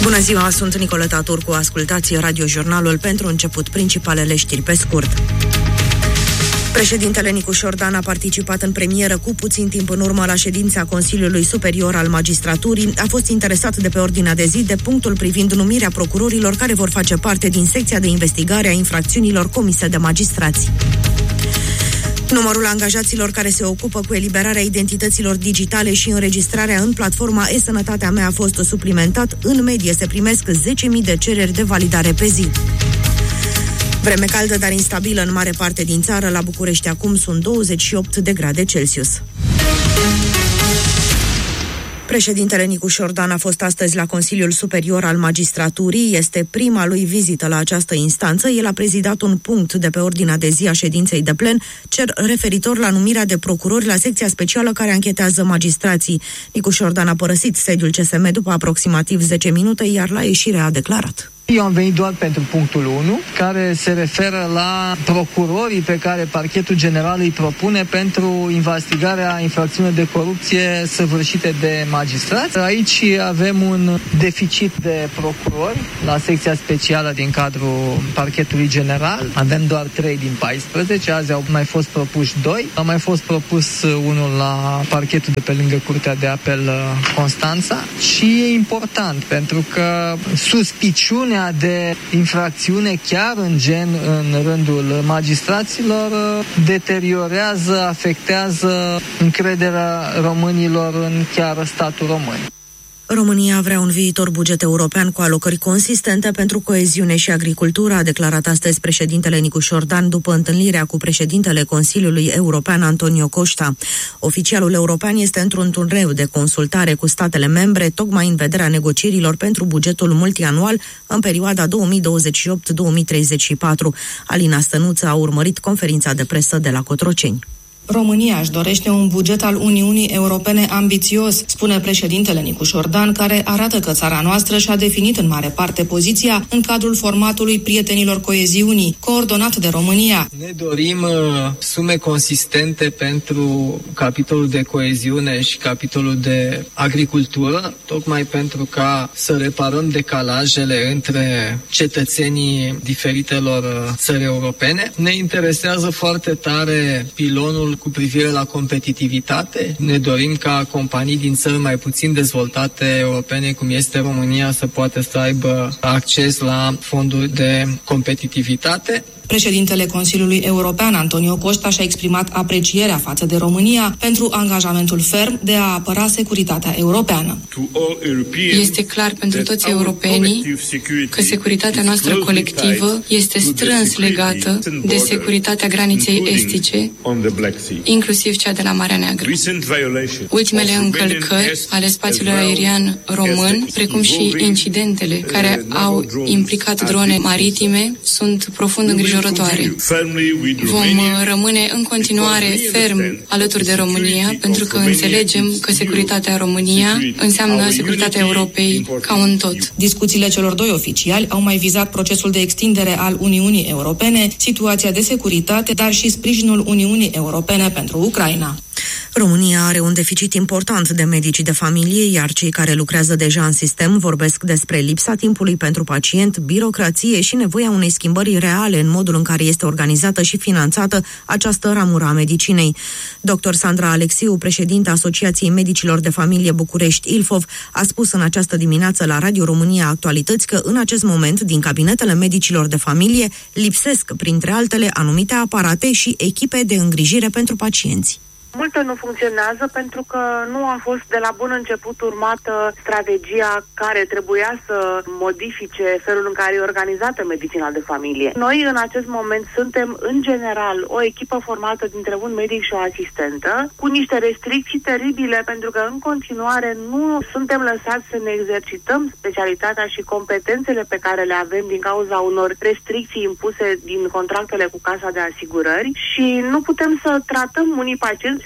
Bună ziua, sunt Nicoleta Turcu. Ascultați radiojurnalul pentru început principalele știri pe scurt. Președintele Nicu Șordan a participat în premieră cu puțin timp în urmă la ședința Consiliului Superior al Magistraturii. A fost interesat de pe ordinea de zi de punctul privind numirea procurorilor care vor face parte din secția de investigare a infracțiunilor comise de magistrați. Numărul angajaților care se ocupă cu eliberarea identităților digitale și înregistrarea în platforma e-Sănătatea mea a fost suplimentat. În medie se primesc 10.000 de cereri de validare pe zi. Vreme caldă, dar instabilă în mare parte din țară. La București acum sunt 28 de grade Celsius. Președintele Nicu Șordan a fost astăzi la Consiliul Superior al Magistraturii. Este prima lui vizită la această instanță. El a prezidat un punct de pe ordinea de zi a ședinței de plen, cer referitor la numirea de procurori la secția specială care anchetează magistrații. Nicu Șordan a părăsit sediul CSM după aproximativ 10 minute, iar la ieșire a declarat: eu am venit doar pentru punctul 1, care se referă la procurorii pe care Parchetul General îi propune pentru investigarea infracțiunilor de corupție săvârșite de magistrați. Aici avem un deficit de procurori la secția specială din cadrul Parchetului General. Avem doar 3 din 14, azi au mai fost propuși 2. A mai fost propus unul la parchetul de pe lângă Curtea de Apel Constanța și e important pentru că suspiciunea de infracțiune chiar în rândul magistraților deteriorează, afectează încrederea românilor în chiar statul român. România vrea un viitor buget european cu alocări consistente pentru coeziune și agricultură, a declarat astăzi președintele Nicu Șordan după întâlnirea cu președintele Consiliului European Antonio Costa. Oficialul european este într-un turneu de consultare cu statele membre, tocmai în vederea negocierilor pentru bugetul multianual în perioada 2028-2034. Alina Stănuță a urmărit conferința de presă de la Cotroceni. România își dorește un buget al Uniunii Europene ambițios, spune președintele Nicu Șordan, care arată că țara noastră și-a definit în mare parte poziția în cadrul formatului Prietenilor Coeziunii, coordonat de România. Ne dorim sume consistente pentru capitolul de coeziune și capitolul de agricultură, tocmai pentru ca să reparăm decalajele între cetățenii diferitelor țări europene. Ne interesează foarte tare pilonul cu privire la competitivitate. Ne dorim ca companii din țări mai puțin dezvoltate europene, cum este România, să poată să aibă acces la fonduri de competitivitate. Președintele Consiliului European, Antonio Costa, și-a exprimat aprecierea față de România pentru angajamentul ferm de a apăra securitatea europeană. Este clar pentru toți europenii că securitatea noastră colectivă este strâns legată de securitatea graniței estice, inclusiv cea de la Marea Neagră. Ultimele încălcări ale spațiului aerian român, precum și incidentele care au implicat drone maritime, sunt profund îngrijorătoare. Vom rămâne în continuare ferm alături de România, pentru că înțelegem că securitatea România înseamnă securitatea Europei ca un tot. Discuțiile celor doi oficiali au mai vizat procesul de extindere al Uniunii Europene, situația de securitate, dar și sprijinul Uniunii Europene pentru Ucraina. România are un deficit important de medici de familie, iar cei care lucrează deja în sistem vorbesc despre lipsa timpului pentru pacient, birocrație și nevoia unei schimbări reale în modul în care este organizată și finanțată această ramură a medicinei. Dr. Sandra Alexiu, președinta Asociației Medicilor de Familie București Ilfov, a spus în această dimineață la Radio România Actualități că în acest moment, din cabinetele medicilor de familie, lipsesc, printre altele, anumite aparate și echipe de îngrijire pentru pacienți. Multe nu funcționează pentru că nu a fost de la bun început urmată strategia care trebuia să modifice felul în care e organizată medicina de familie. Noi în acest moment suntem în general o echipă formată dintre un medic și o asistentă cu niște restricții teribile pentru că în continuare nu suntem lăsați să ne exercităm specialitatea și competențele pe care le avem din cauza unor restricții impuse din contractele cu Casa de Asigurări și nu putem să tratăm unii pacienți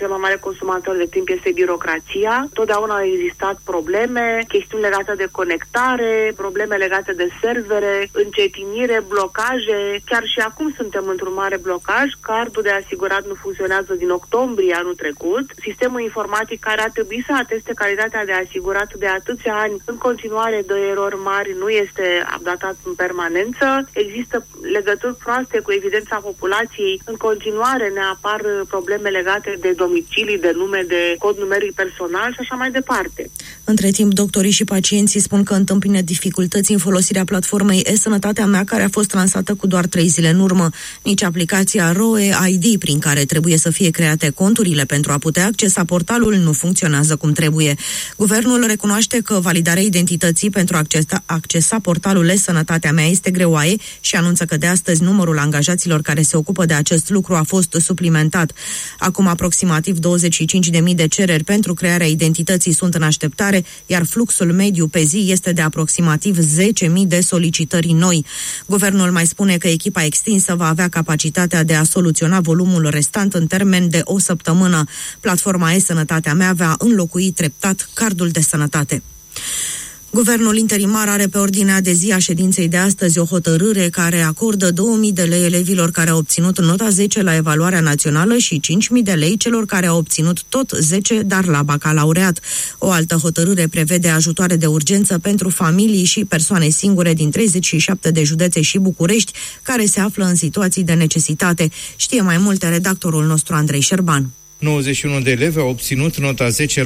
cel mai mare consumator de timp este birocrația. Totdeauna au existat probleme, chestiuni legate de conectare, probleme legate de servere, încetinire, blocaje. Chiar și acum suntem într-un mare blocaj. Cardul de asigurat nu funcționează din octombrie anul trecut. Sistemul informatic care ar trebui să ateste calitatea de asigurat de atâția ani, în continuare de erori mari, nu este updatat în permanență. Există legături proaste cu evidența populației. În continuare ne apar probleme legate de domicilii, de nume, de cod numeric personal și așa mai departe. Între timp, doctorii și pacienții spun că întâmpină dificultăți în folosirea platformei e-Sănătatea mea, care a fost lansată cu doar 3 zile în urmă. Nici aplicația ROE ID, prin care trebuie să fie create conturile pentru a putea accesa portalul, nu funcționează cum trebuie. Guvernul recunoaște că validarea identității pentru a accesa portalul e-Sănătatea mea este greoaie și anunță că de astăzi numărul angajaților care se ocupă de acest lucru a fost suplimentat. Acum aproximativ 25.000 de cereri pentru crearea identității sunt în așteptare, iar fluxul mediu pe zi este de aproximativ 10.000 de solicitări noi. Guvernul mai spune că echipa extinsă va avea capacitatea de a soluționa volumul restant în termen de o săptămână. Platforma e-Sănătatea mea va înlocui treptat cardul de sănătate. Guvernul interimar are pe ordinea de zi a ședinței de astăzi o hotărâre care acordă 2.000 de lei elevilor care au obținut nota 10 la evaluarea națională și 5.000 de lei celor care au obținut tot 10, dar la bacalaureat. O altă hotărâre prevede ajutoare de urgență pentru familii și persoane singure din 37 de județe și București care se află în situații de necesitate. Știe mai multe redactorul nostru Andrei Șerban. 91 de elevi au obținut nota 10